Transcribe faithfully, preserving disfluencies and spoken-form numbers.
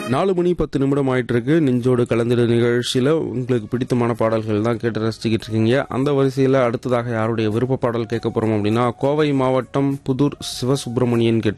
நாலு மணி பத்து நிமிடம் ஆயிட்டு இருக்கு. நெஞ்சோடு கலந்திட நிகழ்ச்சியில உங்களுக்கு பிடித்தமான பாடல்கள் தான் கேட்டு ரசிச்சுக்கிட்டு இருக்கீங்க. அந்த வரிசையில அடுத்ததாக யாருடைய விருப்ப பாடல் கேட்க போறோம் அப்படின்னா, கோவை மாவட்டம் புதூர் சிவசுப்பிரமணியன் கேட்டு